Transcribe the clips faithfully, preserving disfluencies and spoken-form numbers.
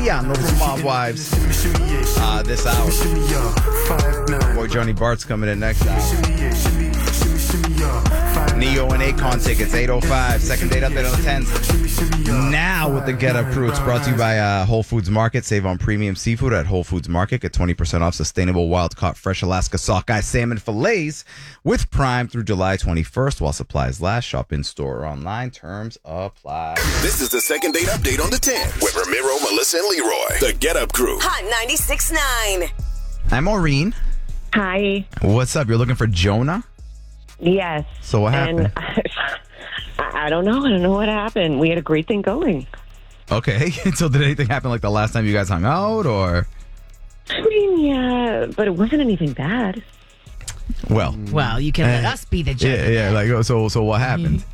Cristiano from Mob Wives. Uh, this hour. Boy, Johnny Bart's coming in next hour. Neo and Akon tickets, eight oh five. Second date update on the tenth. Now with the Get Up Crew. It's brought to you by uh, Whole Foods Market. Save on premium seafood at Whole Foods Market. Get twenty percent off sustainable wild-caught fresh Alaska sockeye salmon fillets with Prime through July twenty-first while supplies last. Shop in-store or online. Terms apply. This is the Second Date Update on the tenth with Ramiro, Melissa, and Leroy. The Get Up Crew. Hot ninety-six point nine. Hi, Maureen. Hi. What's up? You're looking for Jonah? Yes. So what happened? And I, I don't know. I don't know what happened. We had a great thing going. Okay. So did anything happen like the last time you guys hung out, or? I mean, yeah, but it wasn't anything bad. Well. Well, you can let uh, us be the judge. Yeah, yeah. Like, so, so what happened?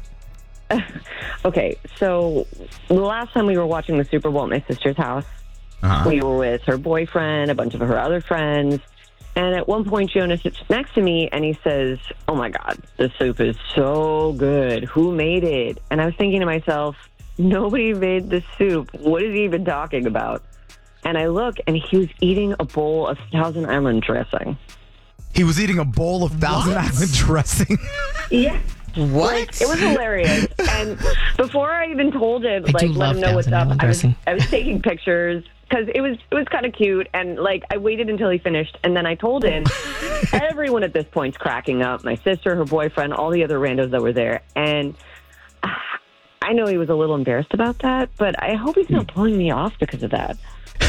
Okay, so the last time we were watching the Super Bowl at my sister's house, Uh-huh. we were with her boyfriend, a bunch of her other friends, and at one point Jonah sits next to me and he says, "Oh my God, the soup is so good. Who made it?" And I was thinking to myself, nobody made the soup. What is he even talking about? And I look and he was eating a bowl of Thousand Island dressing. He was eating a bowl of Thousand What? Island dressing. Yeah. What? Like, it was hilarious. And before I even told him, I do like, let love him know what's Thousand up, Island I was, dressing. I was taking pictures because it was it was kind of cute. And, like, I waited until he finished. And then I told him, everyone at this point's cracking up. My sister, her boyfriend, all the other randos that were there. And uh, I know he was a little embarrassed about that, but I hope he's not pulling me off because of that.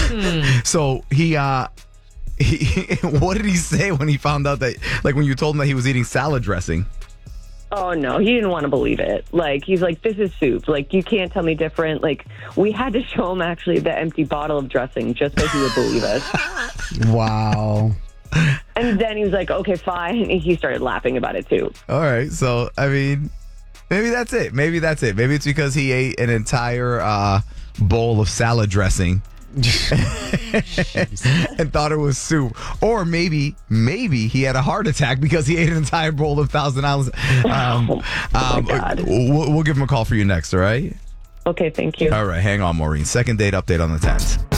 So he, uh, he, what did he say when he found out that, like, when you told him that he was eating salad dressing? Oh, no, he didn't want to believe it. Like, he's like, this is soup. Like, you can't tell me different. Like, we had to show him actually the empty bottle of dressing just so he would believe us. Wow. And then he was like, okay, fine. And he started laughing about it, too. All right. So, I mean, maybe that's it. Maybe that's it. Maybe it's because he ate an entire uh, bowl of salad dressing and thought it was soup. Or maybe, maybe he had a heart attack because he ate an entire bowl of Thousand Islands. Um, Oh, my um, God. We'll, we'll give him a call for you next, all right? Okay, thank you. All right, hang on, Maureen. Second date update on the tenth.